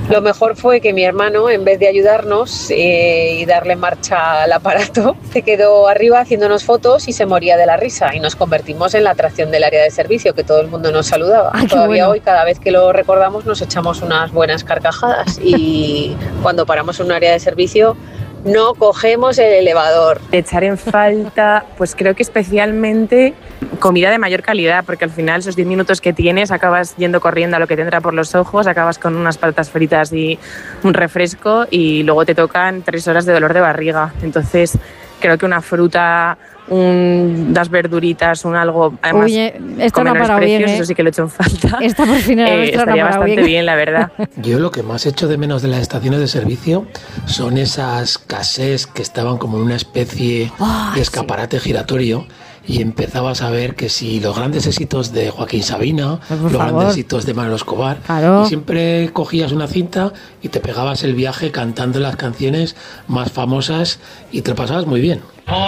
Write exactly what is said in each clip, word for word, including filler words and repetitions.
Lo mejor fue que mi hermano, en vez de ayudarnos eh, y darle marcha al aparato, se quedó arriba haciéndonos fotos y se moría de la risa, y nos convertimos en la atracción del área de servicio, que todo el mundo nos saludaba. Ay, Todavía bueno. hoy, cada vez que lo recordamos, nos echamos unas buenas carcajadas, y cuando paramos en un área de servicio no cogemos el elevador. Echar en falta, pues creo que especialmente comida de mayor calidad, porque al final esos diez minutos que tienes acabas yendo corriendo a lo que te entra por los ojos, acabas con unas patatas fritas y un refresco y luego te tocan tres horas de dolor de barriga. Entonces creo que una fruta, un, unas verduritas, un algo, además Oye, esto no ha comer los parado precios, bien, ¿eh? Eso sí que lo he hecho en falta. Esta por fin era eh, nuestra, no ha estaría parado bastante bien. bien, la verdad. Yo lo que más echo de menos de las estaciones de servicio son esas casés que estaban como en una especie Oh, de escaparate giratorio, y empezabas a ver que si los grandes éxitos de Joaquín Sabina, Pues por los favor. grandes éxitos de Manolo Escobar, Claro. y siempre cogías una cinta y te pegabas el viaje cantando las canciones más famosas y te lo pasabas muy bien.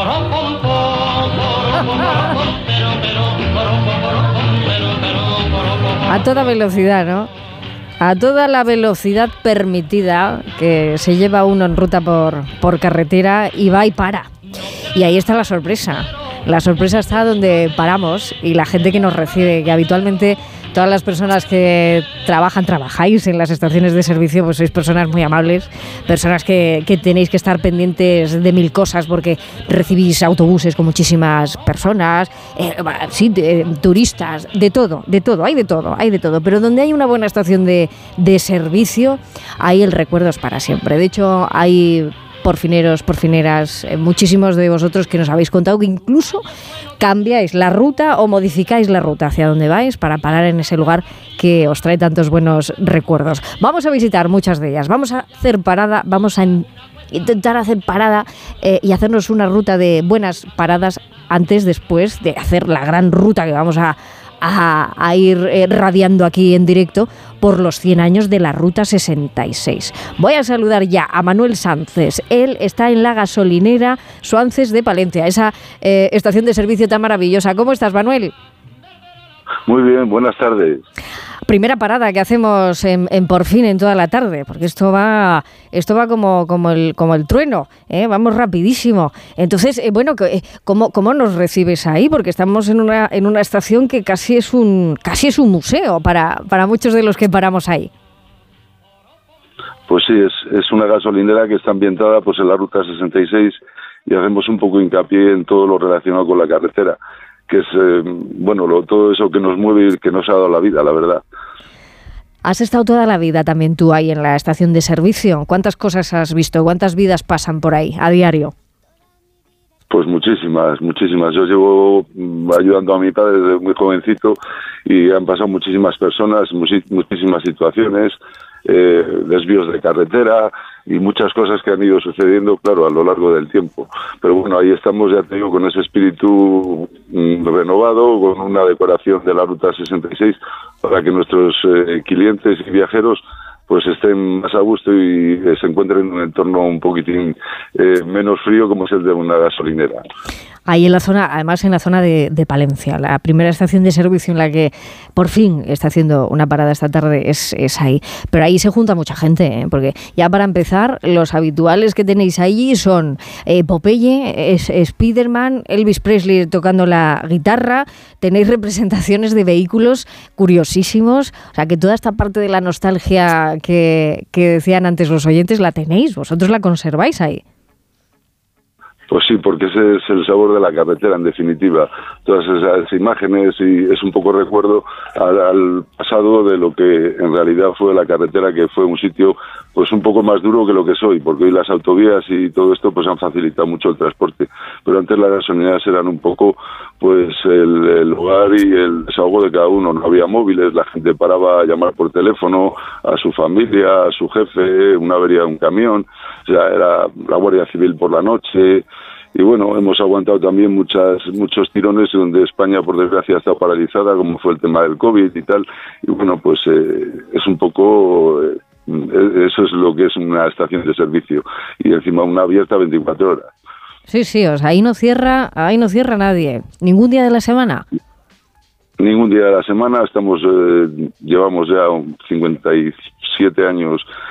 A toda velocidad, ¿no? A toda la velocidad permitida que se lleva uno en ruta por, por carretera, y va y para. Y ahí está la sorpresa. La sorpresa está donde paramos y la gente que nos recibe, que habitualmente todas las personas que trabajan, trabajáis en las estaciones de servicio, pues sois personas muy amables, personas que, que tenéis que estar pendientes de mil cosas porque recibís autobuses con muchísimas personas, eh, sí, de, turistas, de todo, de todo, hay de todo, hay de todo. Pero donde hay una buena estación de, de servicio, ahí el recuerdo es para siempre. De hecho, hay porfineros, porfineras, eh, muchísimos de vosotros que nos habéis contado que incluso cambiáis la ruta o modificáis la ruta hacia donde vais para parar en ese lugar que os trae tantos buenos recuerdos. Vamos a visitar muchas de ellas, vamos a hacer parada, vamos a in- intentar hacer parada eh, y hacernos una ruta de buenas paradas antes, después de hacer la gran ruta que vamos a A, a ir eh, radiando aquí en directo por los cien años de la Ruta sesenta y seis. Voy a saludar ya a Manuel Sánchez. Él está en la gasolinera Suances de Palencia, esa eh, estación de servicio tan maravillosa. ¿Cómo estás, Manuel? Muy bien, buenas tardes. Primera parada que hacemos en, en Por Fin en toda la tarde, porque esto va esto va como, como, el, como el trueno, ¿eh? Vamos rapidísimo. Entonces, eh, bueno, ¿cómo, ¿cómo nos recibes ahí? Porque estamos en una, en una estación que casi es un casi es un museo para, para muchos de los que paramos ahí. Pues sí, es, es una gasolinera que está ambientada pues en la Ruta sesenta y seis, y hacemos un poco hincapié en todo lo relacionado con la carretera, que es, eh, bueno, lo, todo eso que nos mueve y que nos ha dado la vida, la verdad. ¿Has estado toda la vida también tú ahí en la estación de servicio? ¿Cuántas cosas has visto? ¿Cuántas vidas pasan por ahí a diario? Pues muchísimas, muchísimas. Yo llevo ayudando a mi padre desde muy jovencito y han pasado muchísimas personas, muchísimas situaciones, eh, desvíos de carretera y muchas cosas que han ido sucediendo, claro, a lo largo del tiempo. Pero bueno, ahí estamos, ya te digo, con ese espíritu mm, renovado, con una decoración de la Ruta sesenta y seis para que nuestros eh, clientes y viajeros pues estén más a gusto y eh, se encuentren en un entorno un poquitín eh, menos frío como es el de una gasolinera. Ahí en la zona, además en la zona de, de Palencia, la primera estación de servicio en la que por fin está haciendo una parada esta tarde es, es ahí. Pero ahí se junta mucha gente, ¿eh? Porque ya para empezar, los habituales que tenéis allí son eh, Popeye, es, Spiderman, Elvis Presley tocando la guitarra, tenéis representaciones de vehículos curiosísimos, o sea que toda esta parte de la nostalgia que, que decían antes los oyentes la tenéis, vosotros la conserváis ahí. Pues sí, porque ese es el sabor de la carretera, en definitiva. Todas esas imágenes y es un poco recuerdo al, al pasado de lo que en realidad fue la carretera, que fue un sitio pues un poco más duro que lo que soy, porque hoy las autovías y todo esto pues han facilitado mucho el transporte. Pero antes las gasolineras eran un poco pues el, el hogar y el desahogo de cada uno. No había móviles, la gente paraba a llamar por teléfono a su familia, a su jefe, una avería de un camión, o sea, era la Guardia Civil por la noche. Y bueno, hemos aguantado también muchas muchos tirones donde España, por desgracia, ha estado paralizada, como fue el tema del COVID y tal. Y bueno, pues eh, es un poco... Eh, eso es lo que es una estación de servicio. Y encima una abierta veinticuatro horas. Sí, sí, o sea, ahí no cierra, ahí no cierra nadie. ¿Ningún día de la semana? Ningún día de la semana. Estamos, eh, llevamos ya cincuenta y siete años